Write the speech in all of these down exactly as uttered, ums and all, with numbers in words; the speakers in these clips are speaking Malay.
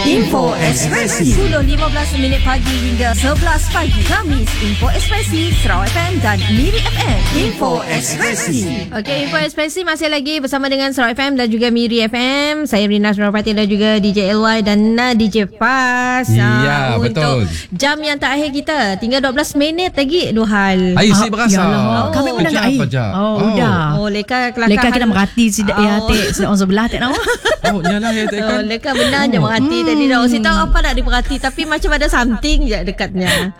Info Ekspresi sepuluh lima belas minit pagi hingga sebelas pagi. Kamis, Info Ekspresi Sarawak F M dan Miri F M. Info Ekspresi. Okey, Info Ekspresi masih lagi bersama dengan Sarawak F M dan juga Miri F M. Saya Rina Surawati dan juga D J L Y dan uh, D J Fas. Ya, uh, betul. Untuk jam yang terakhir kita, tinggal dua belas minit lagi Nuhal. Air si berasa. Oh, kami pun dah nak air. Oh, Oh, dah. Oh, leka kelakar. Leka kita merhati sidak Oh. ya tek sedang orang sebelah tak nama. Oh, nyalah ya tak Oh, kan. leka benar je merhati Hmm. tadi dah. Saya tahu apa nak diperhati tapi macam ada something je dekatnya.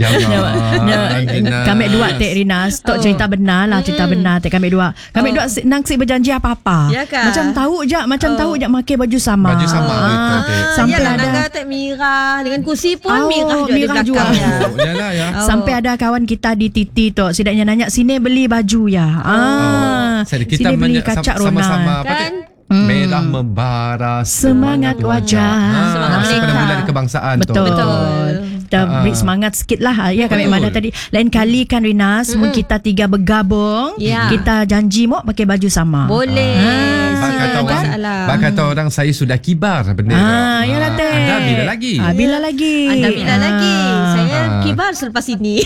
Jangan. Kami dua tek Rina stok Oh. cerita benar lah, cerita benar tek kami dua. Kami Oh. dua si- nang si berjanji apa-apa. Ya kan? Macam tahu je, macam Oh. tahu je pakai baju sama. Baju sama Ah, gitu, Tek. sampai Yalah, ada Naga tak Mira dengan kursi pun Oh, Mira juga Mira di juga. belakangnya. Oh, nyalah ya. Oh. sampai ada kawan kita di Titi tu sidaknya nanya sini beli baju ya. Ah. Jadi kita sini beli menye- kacak sama- sama Ronald. apa Kan? tu? Merah membara Semangat wajah. Ah, Semangat masa mereka. bulan kebangsaan tu. Betul. Betul. Kita Ah. beri semangat sikit lah. Ya kami Betul. mana tadi. Lain kali kan Rina, semua kita tiga bergabung. Ya. Kita janji mau pakai baju sama. Boleh. Bak Sila kata orang, masalah. bak kata orang saya sudah kibar bendera. Ah, yalah teh. Anda bila lagi? Ah, bila lagi? Anda bila Ah. lagi? Saya Ah. kibar selepas ini.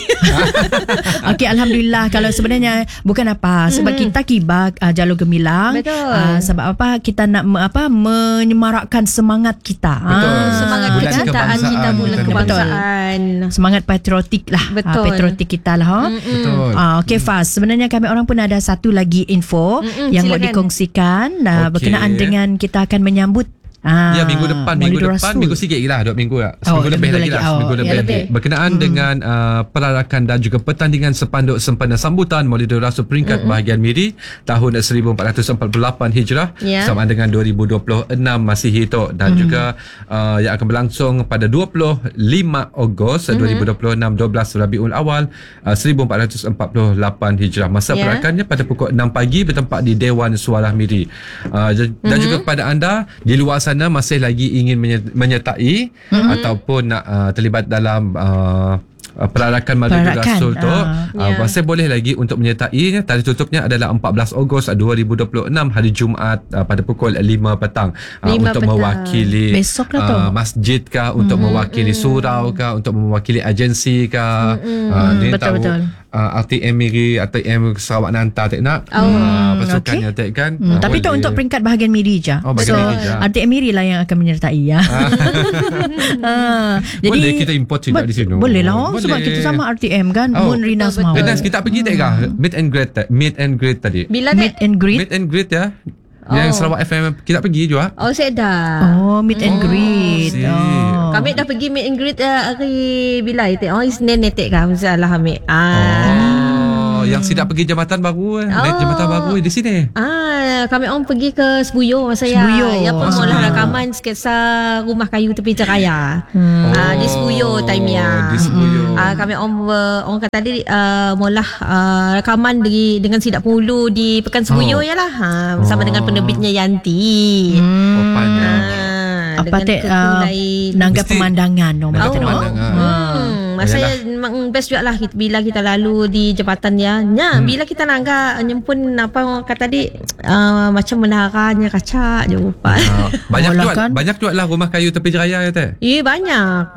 Okey, alhamdulillah. Kalau sebenarnya bukan apa, sebab kita kibar uh, jalur gemilang. Betul. Uh, sebab apa kita nak me, apa menyemarakkan semangat kita. Betul. Ah, Semangat Bulan kecintaan kebangsaan kita, bulan kita ni. kebangsaan. Semangat patriotik lah. Betul. Ah, patriotik kita lah. Ha? Betul. Ah, okey Faz, sebenarnya kami orang pun ada satu lagi info Mm-mm, yang mau silakan. dikongsikan uh, Okey. berkenaan dengan kita akan menyambut ah, Ya, minggu depan, minggu Maulidul depan, Rasul. minggu sikit lah, dua minggu lah. Oh, Seminggu dua lebih minggu lagi lagi. lah, Oh, seminggu ya, lebih. lebih. Berkenaan dengan uh, perarakan dan juga pertandingan sepanduk sempena sambutan Maulidul Rasul peringkat bahagian Miri tahun seribu empat ratus empat puluh lapan Hijrah Ya. sama dengan dua ribu dua puluh enam Masihi itu dan juga uh, yang akan berlangsung pada dua puluh lima Ogos dua ribu dua puluh enam, dua belas Rabiul Awal uh, seribu empat ratus empat puluh lapan Hijrah. Masa Ya. perarakannya pada pukul enam pagi bertempat di Dewan Suara Miri. Uh, dan mm-hmm. juga kepada anda di luar sana masih lagi ingin menye- menyertai mm-hmm. ataupun nak uh, terlibat dalam uh, perarakan Maulidul Perarakan, Rasul tu ah. uh, Ya. masih boleh lagi untuk menyertai. Tarikh tutupnya adalah empat belas Ogos dua ribu dua puluh enam hari Jumaat uh, pada pukul lima petang uh, lima untuk petang. mewakili Besok lah tu. uh, masjid kah, untuk Mm-hmm. mewakili surau kah, untuk mewakili agensi kah. Mm-hmm. Uh, dia Betul, tahu betul. uh, R T M Miri, R T M Sarawak Nanta tak nak Oh. uh, pasukannya tak kan. Hmm, Uh, tapi tu boleh. untuk peringkat bahagian Miri je. Oh, bahagian so, Miri je. R T M Miri lah yang akan menyertai ya. Ah, Boleh kita import juga di sini. Boleh lah oh, Boleh. sebab kita sama R T M kan. Oh, Mun Rina betul, mau. betul. Renas, kita pergi tak kah? Meet and greet tak? Meet and greet tadi. Bila Meet tak? and greet. Meet and greet ya. Oh. Yang Sarawak F M kita pergi juga. Oh, saya dah. Oh, meet and greet. si. Oh. Kami dah pergi meet and greet uh, hari bila itu? Oh, Isnin netek kah? Masalah ambil. Ah. Oh, yang sidak pergi jambatan baru eh. Oh. Jambatan baru di sini. Ah, kami orang pergi ke Sebuyo masa ya. Sebuyo. Ya pun Ah, mula Sebuyo. rakaman sketsa rumah kayu tepi Jeraya. Hmm. Ah, di Sebuyo time ya. Oh, di Sebuyo. Ah, kami orang uh, orang kata tadi uh, mula uh, rakaman di dengan sidak penghulu di Pekan Sebuyo Oh. yalah. Ha, bersama Oh. dengan penerbitnya Yanti. Oh, pandang. Ah, Apa dengan tek kru uh, lain. nangga Mesti- pemandangan no, Nangga macam tu, no? pemandangan. Hmm, masa Yalah. memang best juga lah kita, bila kita lalu di jambatan dia. Ya, hmm. bila kita nangga nyempun apa orang kata tadi uh, macam menaranya kaca je rupa. Ah, banyak Olah jual, kan? banyak jual lah rumah kayu tepi Jeraya ya teh. Eh banyak.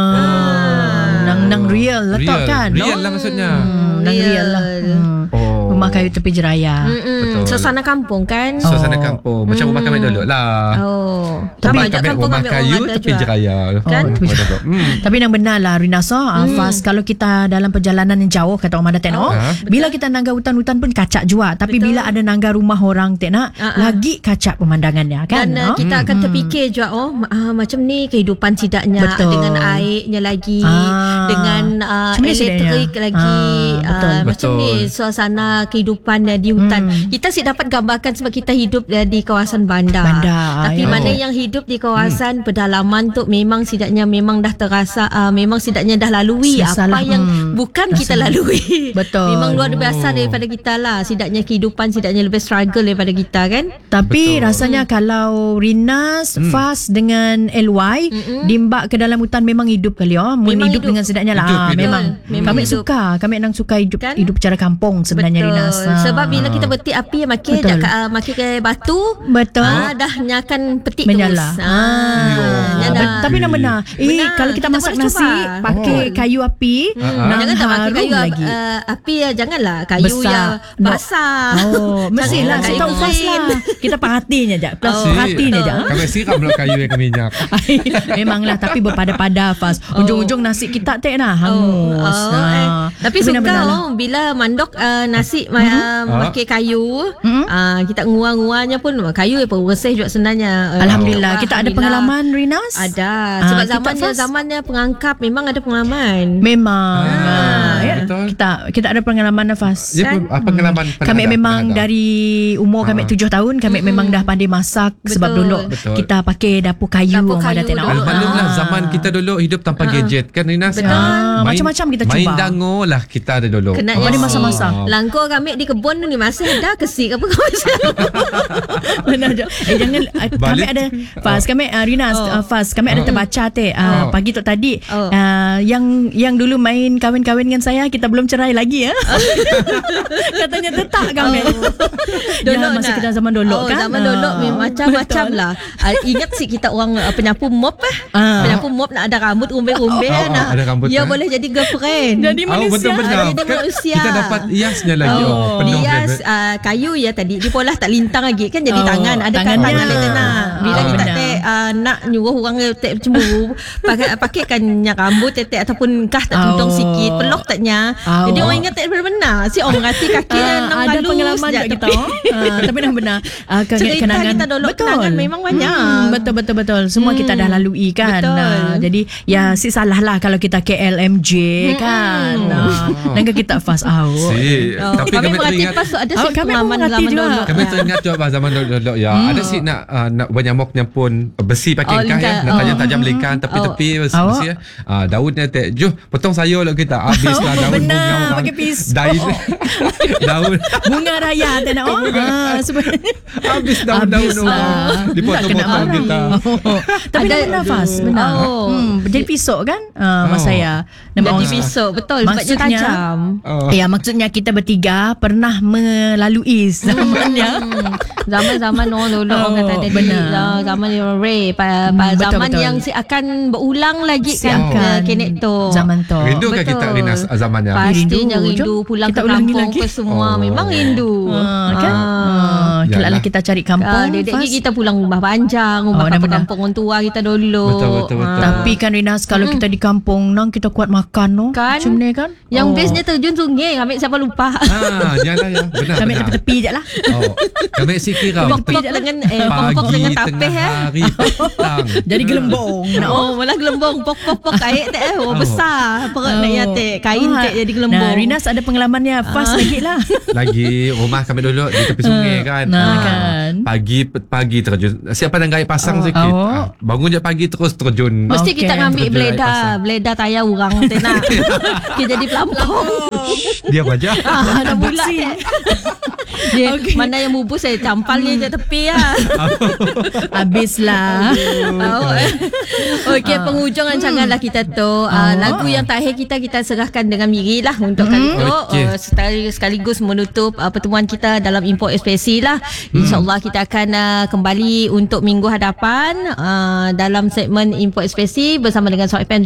Ah, nang nang real letak Real. kan. Real no? lah maksudnya. Hmm, nang real lah. Hmm. Oh. Rumah kayu tepi Jeraya. Mm-mm. Betul. Suasana kampung kan. Suasana Oh. kampung macam rumah kami dulu lah. Oh. Tapi Sama je kami kampung rumah ambil kayu orang ada tepi juga. Jeraya. Kan? Oh, betul. Hmm. Tapi yang benar lah Rina so, hmm. Fas, kalau kita dalam perjalanan yang jauh kata orang Mandaten oh, Ah, bila kita nangga hutan-hutan pun kacak juga. Tapi Betul. bila ada nangga rumah orang tak nak, Ah, ah. lagi kacak pemandangannya kan. Dan uh, no? kita akan terfikir juga oh uh, macam ni kehidupan tidaknya Betul. dengan airnya lagi Ah. dengan uh, Macam ni elektrik sebenarnya. lagi Ah, betul. uh, macam Betul. ni suasana kehidupan uh, di hutan. Hmm. Kita sih dapat gambarkan sebab kita hidup uh, di kawasan bandar. Bandar, Tapi ya. mana Oh. yang hidup di kawasan pedalaman tu memang sidaknya memang dah terasa uh, memang sidaknya dah lalui Sesalah, apa yang hmm. bukan Dah kita salah. lalui. Betul. Memang luar biasa daripada kita lah. Sidaknya kehidupan sidaknya lebih struggle daripada kita kan. Tapi Betul. rasanya kalau Rinas, Hmm. Fas dengan L Y dimbak ke dalam hutan memang hidup kali oh. Mun Memang hidup, hidup. dengan sedaknya lah. Hidup, Ah, hidup. memang. Memang Kami hidup. suka, kami nang suka hidup Kan? hidup cara kampung sebenarnya Betul. Rinas. Ah. Sebab bila kita betik api makin Betul. dah uh, makin ke batu Betul. ah, dah nyakan petik Menyala. terus. Ah. Yo. Ya dah. Bet- tapi nak benar. Eh Benar. kalau kita, Kita masak boleh nasi cuba. pakai Oh. kayu api, Ah, nang Jangan tak pakai harum kayu lagi. uh, api ya, janganlah kayu Besar. yang No. basah. Oh, mestilah Kayu saya tahu fast kering. lah. Kita perhatinya je. Plus Oh, perhatinya je. Kami siram pula kayu yang minyak. Memanglah, tapi berpada-pada fast. Ujung-ujung nasi kita tak nak Oh, hangus. oh, eh. Nah. Tapi suka benar-benar lah. oh, bila mandok uh, nasi mm-hmm. uh, pakai kayu, Mhm. uh, kita nguar-nguarnya pun kayu pun bersih juga sebenarnya. Uh, Alhamdulillah. Kita ada Alhamdulillah. pengalaman, Rinas? Ada. Ah, Sebab kita zamannya first. zamannya pengangkap memang ada pengalaman. Memang. Ah, Ah, ya. betul. Kita kita ada pengalaman nafas. Dia pun, ah, pengalaman pernah Kami ada, memang pernah ada. dari umur kami Ah. tujuh tahun kami memang dah pandai masak. Sebab Betul. dulu Betul. kita pakai dapur kayu. Dapur orang kayu dah tak nak. dulu. Alhamdulillah Ah. zaman kita dulu hidup tanpa gadget kan Rinas. Betul. Ah, main- Macam-macam kita Main cuba. dango lah kita ada dulu. Kena Ah. Ada masa-masa. Langkor kami di kebun tu ni masih ada kesik apa kau masih. Benar je. Eh jangan uh, kami Balik. ada Faz kami uh, Rinas Oh. uh, Faz kami ada terbaca teh uh, Oh. pagi tu tadi Oh. uh, yang yang dulu main kahwin-kahwin dengan saya kita belum cerai lagi ya. Katanya tetap kami. Dulu Ya, masa nak. kita zaman dulu oh, kan. Zaman dulu Ah, memang macam-macam betul. lah. Uh, ingat sih kita orang uh, penyapu mop eh. Ah. Penyapu mop nak ada rambut umbe-umbe Ah, ah, nak. ada rambut, Dia eh. boleh jadi girlfriend. Jadi Oh, manusia. betul-betul. Jadi Kan manusia. kita dapat hiasnya lagi. Oh. Oh, penuh Hias bebek. uh, kayu ya tadi dia polah tak lintang lagi kan jadi Oh, tangan ada kan tangannya. tangan dia nak bila Oh, kita benar. tek uh, nak nyuruh orang tek cemburu pakai pakaikan minyak rambut tek ataupun kah tak tuntong Oh. sikit pelok taknya Oh. jadi orang ingat tek benar-benar si orang rati kaki Ah, nak ada halus pengalaman sekejap juga kita. tepi. Ah, tapi dah benar. Ah, kenang- Cerita kenangan kita dulu, betul. kenangan memang banyak. Hmm, betul betul betul. Semua Hmm. kita dah lalui kan. Betul. Ah, jadi ya si salah lah kalau kita K L M J kan. Ah, dan kita fast out. Si, Oh, tapi kami kami mengerti teringat pas ada Oh, si kami pun pengalaman mengerti zaman juga. dulu. Kami Ya. teringat juga bah, zaman dulu ya. Ada si nak uh, nak bernyamuknya pun besi pakai Oh, kah ya. lingkar. Nak Oh. tajam-tajam lingkar tepi-tepi besi, Oh. besi ya. Ah, daunnya tek. Juh, potong sayur lah kita. Habislah Oh, daun benar, bunga orang. pakai pisau. Daun. daun. Bunga raya tak nak. Oh, ah, sebenarnya. Habis daun-daun Habis orang. lah. Dipotong-potong Tak kena kita. Oh, tapi Ada- dah benar Fas. Benar. Oh. Hmm, jadi pisau kan uh, mas Oh. saya. Dan Jadi orang- besok betul sebabnya Maksudnya- tajam. Oh. Ya, maksudnya kita bertiga pernah melalui zamannya. Hmm. Zaman-zaman orang dulu Oh, orang kata tadi benar. lah, zaman yang Ray pa, Hmm, pa, betul, zaman betul. yang si akan berulang lagi Si kan akan. uh, kenek tu. Zaman tu. Rindu kan kita Betul. Rinas zamannya? Pastinya Rindu. rindu Jom, pulang kita ke ulangi kampung lagi. ke semua. Oh. Memang rindu. Ah, kan? Ah. Ah, kelaklah Yalah. kita cari kampung. Ah, Dedek Fas. lagi kita pulang rumah panjang, rumah Oh, dah benar. kampung orang tua kita dulu. Betul, betul, betul. Ah. Tapi kan Rinas, kalau kita di kampung nang kita kuat makan no. Kan? Macam ni kan? Yang Oh. bestnya terjun sungai, ambil siapa lupa. Ah, jalan ya. Benar, Kami benar. tepi-tepi je lah. Oh, kami si kira Pokok dengan eh pokok pagi, dengan tapeh tengah eh. hari, petang. Jadi gelembung. Oh, malah gelembung pok-pok-pok kait tak eh. Oh, Oh. besar. Perut nak ya tek. Kain Ah. tek jadi gelembung. Nah, Rinas ada pengalamannya fast lagi lah. Lagi rumah kami dulu di tepi sungai kan. Nah, Ah, kan. Pagi pagi terjun. Siapa dan gait pasang Oh. sikit. Oh. Ah, bangun je pagi terus terjun. Mesti Okey. kita ngambil Terjun air beleda, pasang. beleda tayar orang tak nak. Kita jadi pelampau. Dia baca. Ah, dah bulat Bersih. eh. Dia, Okey. mana yang bubus saya campal dia di tepi lah. Habislah. Oh, eh. Okey, penghujung rancanganlah kita tu. Uh, lagu yang terakhir kita kita serahkan dengan Miri lah untuk kali tu. Okey. Uh, sekali- sekaligus menutup uh, pertemuan kita dalam Info Ekspresi lah. InsyaAllah kita akan uh, kembali untuk minggu hadapan uh, dalam segmen Info Ekspresi bersama dengan Soft F M